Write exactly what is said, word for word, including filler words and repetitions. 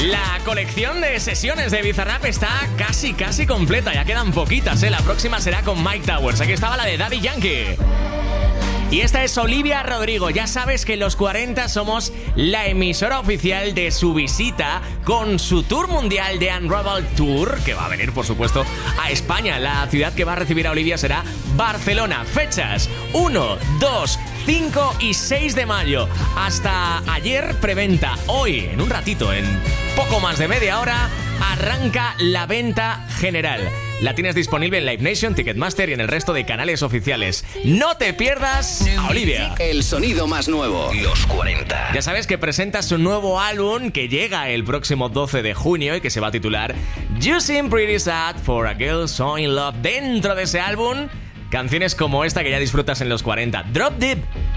La colección de sesiones de Bizarrap está casi, casi completa. Ya quedan poquitas, ¿eh? La próxima será con Mike Towers. Aquí estaba la de Daddy Yankee. Y esta es Olivia Rodrigo. Ya sabes que en los cuarenta somos la emisora oficial de su visita con su tour mundial de Unravel Tour, que va a venir, por supuesto, a España. La ciudad que va a recibir a Olivia será Barcelona. Fechas uno, dos, cinco y seis de mayo. Hasta ayer preventa. Hoy, en un ratito, en poco más de media hora, arranca la venta general. La tienes disponible en Live Nation, Ticketmaster y en el resto de canales oficiales. No te pierdas a Olivia. El sonido más nuevo, los cuarenta. Ya sabes que presenta su nuevo álbum que llega el próximo doce de junio y que se va a titular You Seem Pretty Sad for a Girl So In Love. Dentro de ese álbum, canciones como esta que ya disfrutas en los cuarenta. Drop Deep.